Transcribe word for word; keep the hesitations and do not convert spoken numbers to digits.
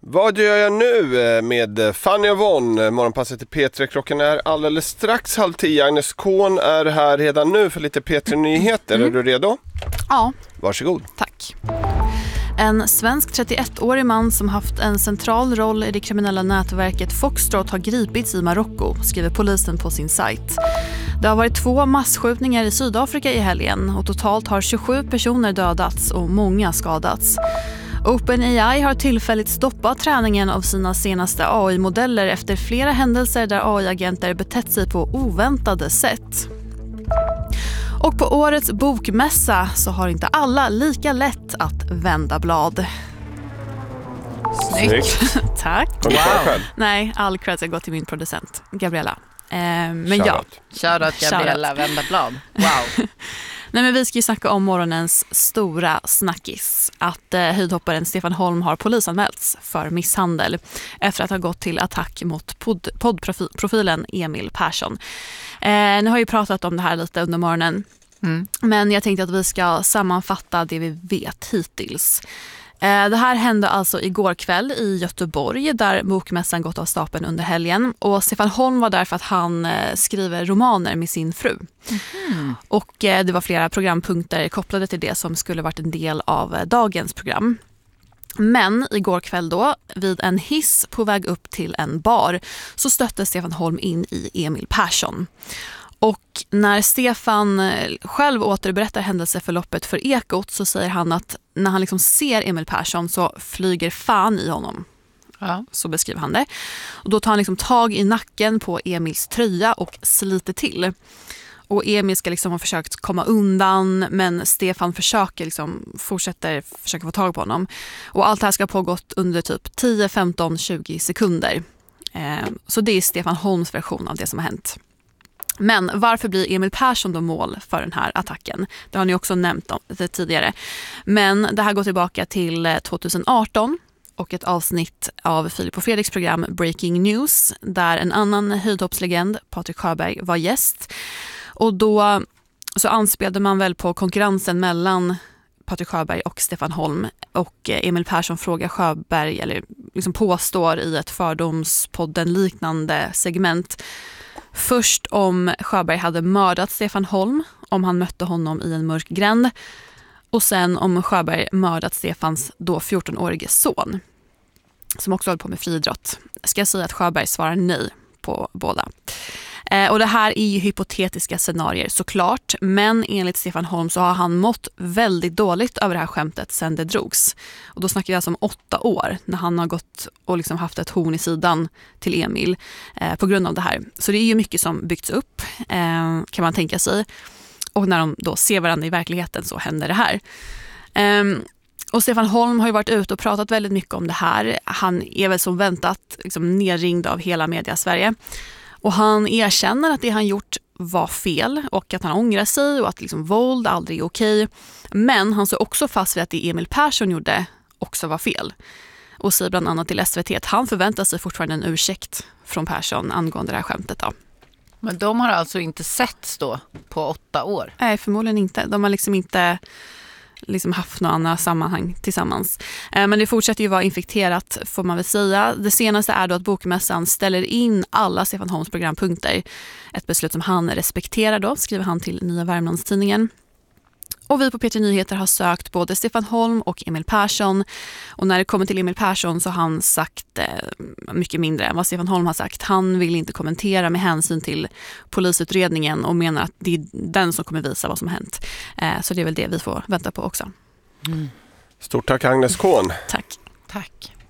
Vad gör jag nu med Fanny och Von? Morgonpasset i P tre. Klockan är alldeles strax halv tio. Agnes Kohn är här redan nu för lite P tre-nyheter. Mm. Är du redo? Ja. Varsågod. Tack. En svensk trettioettårig man som haft en central roll i det kriminella nätverket Foxtrot har gripits i Marocko, skriver polisen på sin sajt. Det har varit två massskjutningar i Sydafrika i helgen och totalt har tjugosju personer dödats och många skadats. OpenAI har tillfälligt stoppat träningen av sina senaste A I-modeller efter flera händelser där A I-agenter betett sig på oväntade sätt. Och på årets bokmässa så har inte alla lika lätt att vända blad. Snyggt. Tack. Wow. Nej, all cred ska gå till min producent, Gabriella. Eh, men Shoutout. ja. Shoutout Gabriella, vända blad. Wow. Nej, men vi ska ju snacka om morgonens stora snackis. Att eh, höjdhopparen Stefan Holm har polisanmälts för misshandel efter att ha gått till attack mot pod- poddprofilen Emil Persson. Eh, nu har jag ju pratat om det här lite under morgonen. Mm. Men jag tänkte att vi ska sammanfatta det vi vet hittills. Eh, det här hände alltså igår kväll i Göteborg där bokmässan gått av stapeln under helgen. Och Stefan Holm var där för att han eh, skriver romaner med sin fru. Mm. Och eh, det var flera programpunkter kopplade till det som skulle varit en del av eh, dagens program. Men igår kväll då, vid en hiss på väg upp till en bar, så stötte Stefan Holm in i Emil Persson. Och när Stefan själv återberättar händelseförloppet för Ekot så säger han att när han liksom ser Emil Persson så flyger fan i honom. Ja. Så beskriver han det. Och då tar han liksom tag i nacken på Emils tröja och sliter till. Och Emil ska liksom ha försökt komma undan, men Stefan försöker liksom, fortsätter försöka få tag på honom. Och allt det här ska ha pågått under typ tio, femton, tjugo sekunder. Eh, så det är Stefan Holms version av det som har hänt. Men varför blir Emil Persson då mål för den här attacken? Det har ni också nämnt om det tidigare. Men det här går tillbaka till tjugoarton och ett avsnitt av Filip och Fredriks program Breaking News där en annan höjdhoppslegend, Patrik Sjöberg, var gäst. Och då så anspelade man väl på konkurrensen mellan Patrik Sjöberg och Stefan Holm. Och Emil Persson frågar Sjöberg, eller liksom påstår i ett fördomspodden liknande segment, först om Sjöberg hade mördat Stefan Holm, om han mötte honom i en mörk gränd. Och sen om Sjöberg mördat Stefans då fjortonårige son, som också höll på med friidrott. Ska jag säga att Sjöberg svarar nej på båda. Eh, och det här är ju hypotetiska scenarier såklart, men enligt Stefan Holm så har han mått väldigt dåligt över det här skämtet sedan det drogs. Och då snackar vi alltså om åtta år när han har gått och liksom haft ett horn i sidan till Emil eh, på grund av det här. Så det är ju mycket som byggts upp eh, kan man tänka sig. Och när de då ser varandra i verkligheten så händer det här. Eh, Och Stefan Holm har ju varit ute och pratat väldigt mycket om det här. Han är väl som väntat liksom nerringd av hela media Sverige. Och han erkänner att det han gjort var fel och att han ångrar sig och att liksom våld aldrig är okej. Men han står också fast vid att det Emil Persson gjorde också var fel. Och säger bland annat till S V T att han förväntar sig fortfarande en ursäkt från Persson angående det här skämtet då. Men de har alltså inte setts då på åtta år? Nej, förmodligen inte. De har liksom inte liksom haft några andra sammanhang tillsammans. Eh, men det fortsätter ju vara infekterat får man väl säga. Det senaste är då att bokmässan ställer in alla Stefan Holms programpunkter. Ett beslut som han respekterar då, skriver han till Nya Värmlandstidningen. Och vi på P tre Nyheter har sökt både Stefan Holm och Emil Persson. Och när det kommer till Emil Persson så har han sagt eh, mycket mindre än vad Stefan Holm har sagt. Han vill inte kommentera med hänsyn till polisutredningen och menar att det är den som kommer visa vad som har hänt. Eh, så det är väl det vi får vänta på också. Mm. Stort tack Agnes Kohn. Tack. Tack.